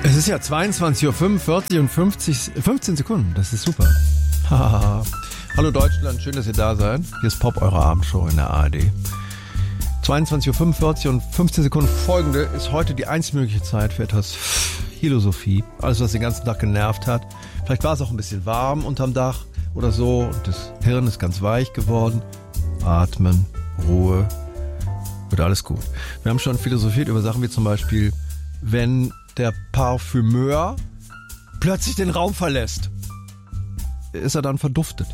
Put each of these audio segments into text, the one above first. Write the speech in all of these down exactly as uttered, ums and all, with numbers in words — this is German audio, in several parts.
Es ist ja zweiundzwanzig Uhr fünfundvierzig und fünfzig, fünfzehn Sekunden. Das ist super. Hallo Deutschland, schön, dass ihr da seid. Hier ist Pop, eure Abendshow in der A R D. zweiundzwanzig Uhr fünfundvierzig und fünfzehn Sekunden. Folgende ist heute die einzig mögliche Zeit für etwas Philosophie. Alles, was den ganzen Tag genervt hat. Vielleicht war es auch ein bisschen warm unterm Dach oder so. Und das Hirn ist ganz weich geworden. Atmen, Ruhe. Wird alles gut. Wir haben schon philosophiert über Sachen wie zum Beispiel, wenn der Parfümeur plötzlich den Raum verlässt, ist er dann verduftet.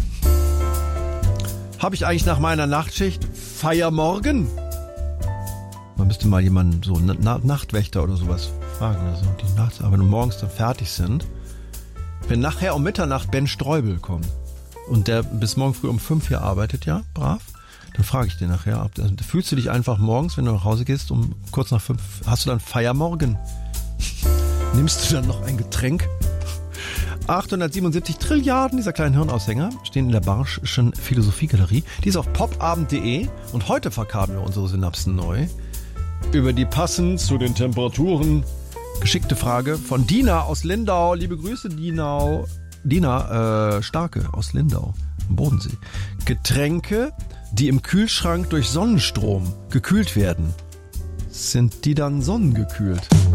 Habe ich eigentlich nach meiner Nachtschicht Feiermorgen? Man müsste mal jemanden, so Na- Nachtwächter oder sowas fragen, also die nachts, aber morgens dann fertig sind. Wenn nachher um Mitternacht Ben Streubel kommt und der bis morgen früh um fünf hier arbeitet, ja, brav, dann frage ich den nachher, ob, also, fühlst du dich einfach morgens, wenn du nach Hause gehst, um kurz nach fünf, hast du dann Feiermorgen? Nimmst du dann noch ein Getränk? achthundertsiebenundsiebzig Trilliarden dieser kleinen Hirnaushänger stehen in der Barsch'schen Philosophiegalerie. Die ist auf popabend punkt de und heute verkarten wir unsere Synapsen neu. Über die passend zu den Temperaturen geschickte Frage von Dina aus Lindau. Liebe Grüße, Dina. Dina äh, Starke aus Lindau am Bodensee. Getränke, die im Kühlschrank durch Sonnenstrom gekühlt werden. Sind die dann sonnengekühlt?